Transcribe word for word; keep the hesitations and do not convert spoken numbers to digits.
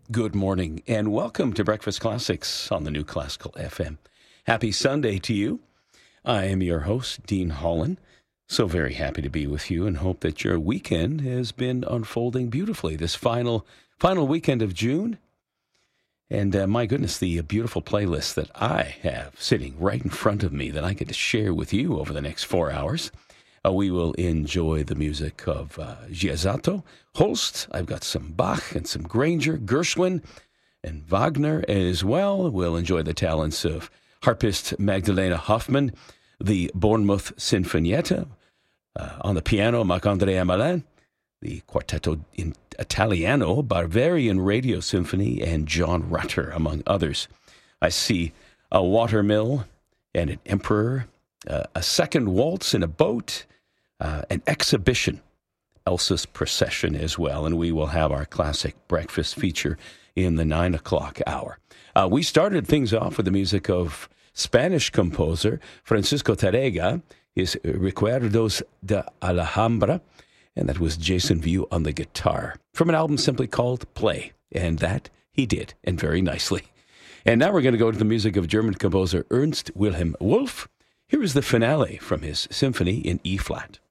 Good morning and welcome to Breakfast Classics on the New Classical F M. Happy Sunday to you. I am your host, Dean Holland. So very happy to be with you and hope that your weekend has been unfolding beautifully this final final weekend of June. And uh, my goodness, the beautiful playlist that I have sitting right in front of me that I get to share with you over the next four hours. Uh, we will enjoy the music of uh, Giazzotto, Holst. I've got some Bach and some Granger, Gershwin, and Wagner as well. We'll enjoy the talents of harpist Magdalena Hoffman, the Bournemouth Sinfonietta, uh, on the piano, Marc-André Hamelin, the Quartetto in Italiano, Bavarian Radio Symphony, and John Rutter, among others. I see a watermill and an emperor, uh, a second waltz in a boat, uh, an exhibition, Elsa's Procession as well, and we will have our classic breakfast feature in the nine o'clock hour. Uh, we started things off with the music of Spanish composer Francisco Tárrega, his Recuerdos de Alhambra, and that was Jason View on the guitar, from an album simply called Play, and that he did, and very nicely. And now we're going to go to the music of German composer Ernst Wilhelm Wolf. Here is the finale from his symphony in E-flat.